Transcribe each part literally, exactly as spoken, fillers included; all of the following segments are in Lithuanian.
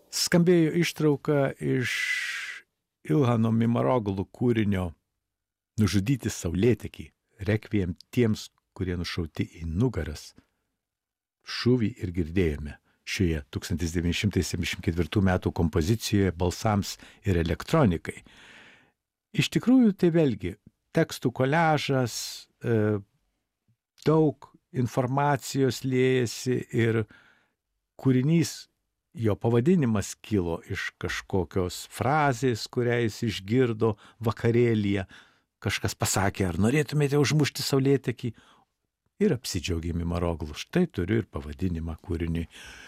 Skambėjo ištrauka iš Ilhano Mimaroglu kūrinio Nužudyti saulėtekį, rekviem tiems, kurie nušauti į nugaras. Šūvį ir girdėjome šioje tūkstantis devyni šimtai septyniasdešimt ketvirtų metų kompozicijoje balsams ir elektronikai. Iš tikrųjų, tai vėlgi tekstų koliažas, e, daug informacijos liejasi ir kūrinys, jo pavadinimas kilo iš kažkokios frazės, kurią jis išgirdo vakarėlyje. Kažkas pasakė, ar norėtumėte užmušti saulėtekį? Ir apsidžiaugė Mimaroglu. Štai turiu ir pavadinimą kūriniui.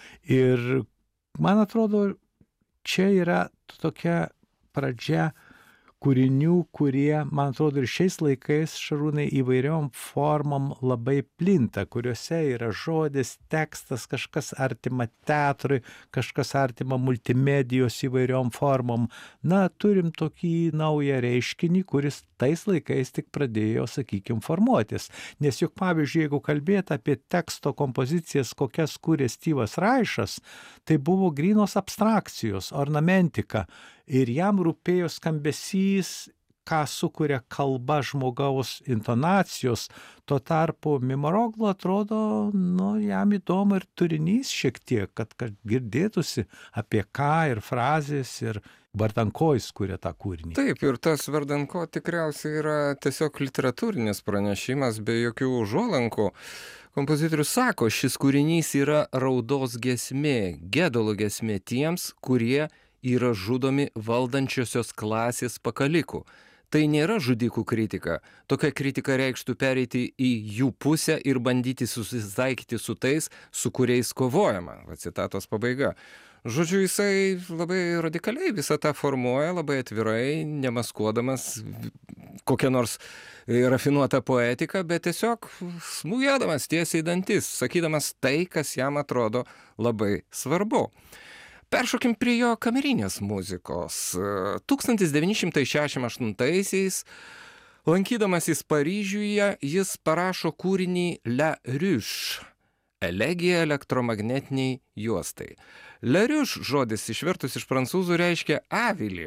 Ir man atrodo, čia yra tokia pradžia kūrinių, kurie, man atrodo, ir šiais laikais, Šarūnai, įvairiom formom labai plinta, kuriuose yra žodis, tekstas, kažkas artima teatrui, kažkas artima multimedijos įvairiom formom. Na, turim tokį naują reiškinį, kuris tais laikais tik pradėjo, sakykime, formuotis. Nes juk, pavyzdžiui, jeigu kalbėt apie teksto kompozicijas, kokias kūrė Styvas Raišas, tai buvo grynos abstrakcijos, ornamentika. Ir jam rūpėjo skambesys, ką sukuria kalba žmogaus intonacijos. Tuo tarpu Mimaroglu atrodo, nu, jam įdomu ir turinys šiek tiek, kad, kad girdėtųsi apie ką ir frazės ir vardan ko jis kuria tą kūrinį. Taip, ir tas vardan ko tikriausiai yra tiesiog literatūrinis pranešimas be jokių užuolankų. Kompozitorius sako, šis kūrinys yra raudos giesmė, gedulo giesmė tiems, kurie yra žudomi valdančiosios klasės pakalikų. Tai nėra žudikų kritika. Tokia kritika reikštų pereiti į jų pusę ir bandyti susitaikyti su tais, su kuriais kovojama. Va, citatos pabaiga. Žodžiu, jisai labai radikaliai visą tą formuoja, labai atvirai, nemaskuodamas kokią nors rafinuotą poetiką, bet tiesiog smūgiuodamas tiesiai dantis, sakydamas tai, kas jam atrodo labai svarbu. Peršokim prie jo kamerinės muzikos. tūkstantis devyni šimtai šešiasdešimt aštuntaisiais, lankydamasis Paryžiuje, jis parašo kūrinį Le Ruche, elegija elektromagnetiniai juostai. Le Ruche žodis išvertus iš prancūzų reiškia avilį.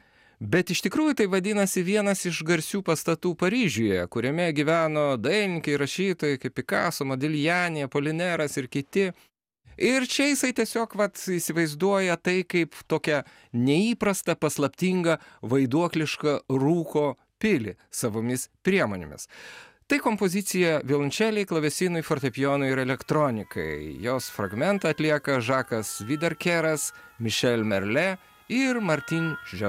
Bet iš tikrųjų tai vadinasi vienas iš garsių pastatų Paryžiuje, kuriame gyveno dailininkai, rašytojai kaip Picasso, Modigliani, Apolineras ir kiti. Ir čia jisai tiesiog vat, įsivaizduoja tai kaip tokią neįprastą, paslaptingą, vaiduoklišką rūko pilį savomis priemonėmis. Tai kompozicija violončeliai, klavesinui, fortepijonui ir elektronikai. Jos fragmentą atlieka Žakas Viderkeras, Michel Merle ir Martin Žeromė.